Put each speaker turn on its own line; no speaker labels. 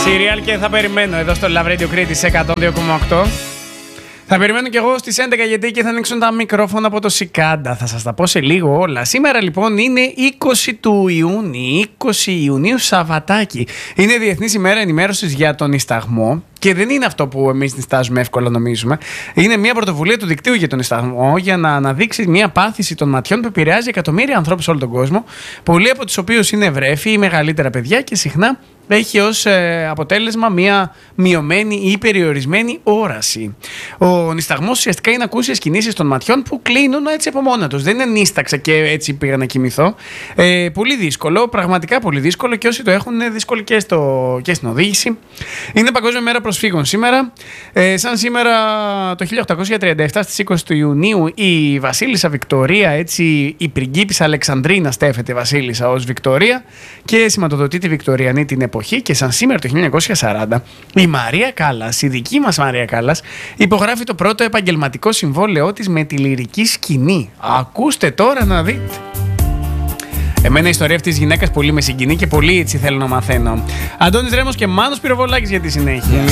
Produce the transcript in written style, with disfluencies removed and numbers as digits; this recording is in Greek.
Σιριάλ και θα περιμένω εδώ στο Love Radio Κρήτη σε 102,8. Θα περιμένω κι εγώ στις 11 γιατί και θα ανοίξουν τα μικρόφωνα από το Σικάντα. Θα σας τα πω σε λίγο όλα. Σήμερα λοιπόν είναι 20 του Ιούνιου, 20 Ιουνίου Σαββατάκι. Είναι Διεθνής ημέρα ενημέρωσης για τον νησταγμό. Και δεν είναι αυτό που εμείς νηστάζουμε εύκολα νομίζουμε. Είναι μια πρωτοβουλία του δικτύου για τον νησταγμό για να αναδείξει μια πάθηση των ματιών που επηρεάζει εκατομμύρια ανθρώπους σε όλο τον κόσμο. Πολλοί από τους οποίους είναι βρέφη ή μεγαλύτερα παιδιά και συχνά έχει ως αποτέλεσμα μια μειωμένη ή περιορισμένη όραση. Ο νησταγμός ουσιαστικά είναι ακούσιες κινήσεις των ματιών που κλείνουν έτσι από μόνα τους. Δεν είναι νήσταξα και έτσι πήγα να κοιμηθώ. Πολύ δύσκολο, πραγματικά πολύ δύσκολο και όσοι το έχουν είναι δύσκολο και στην οδήγηση. Είναι Παγκόσμια Μέρα Προσφύγων σήμερα. Σαν σήμερα το 1837 στις 20 του Ιουνίου η Βασίλισσα Βικτωρία, έτσι η πριγκίπισσα Αλεξανδρίνα στέφεται βασίλισσα ως Βικτωρία και σηματοδοτεί τη Βικτωριανή την εποχή και σαν σήμερα το 1940 η Μαρία Κάλλας, η δική μας Μαρία Κάλλας, υπογράφει το πρώτο επαγγελματικό συμβόλαιό της με τη λυρική σκηνή. Ακούστε τώρα να δείτε. Εμένα η ιστορία αυτής της γυναίκας πολύ με συγκινεί και πολύ έτσι θέλω να μαθαίνω. Αντώνης Ρέμος και Μάνος Πυροβολάκης για τη συνέχεια.